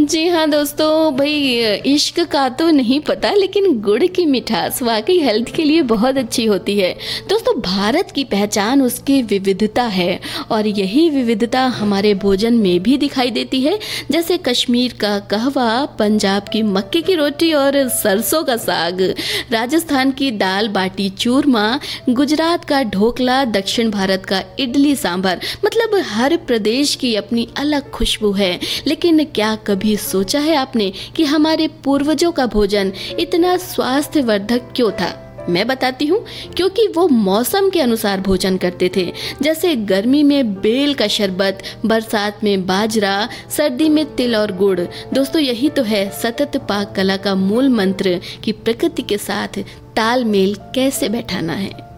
जी हाँ दोस्तों, भाई इश्क का तो नहीं पता लेकिन गुड़ की मिठास वाकई हेल्थ के लिए बहुत अच्छी होती है। दोस्तों, भारत की पहचान उसकी विविधता है और यही विविधता हमारे भोजन में भी दिखाई देती है। जैसे कश्मीर का कहवा, पंजाब की मक्के की रोटी और सरसों का साग, राजस्थान की दाल बाटी चूरमा, गुजरात का ढोकला, दक्षिण भारत का इडली सांभर। मतलब हर प्रदेश की अपनी अलग खुशबू है। लेकिन क्या कभी सोचा है आपने कि हमारे पूर्वजों का भोजन इतना स्वास्थ्यवर्धक क्यों था? मैं बताती हूँ, क्योंकि वो मौसम के अनुसार भोजन करते थे। जैसे गर्मी में बेल का शरबत, बरसात में बाजरा, सर्दी में तिल और गुड़। दोस्तों, यही तो है सतत पाक कला का मूल मंत्र कि प्रकृति के साथ तालमेल कैसे बैठाना है।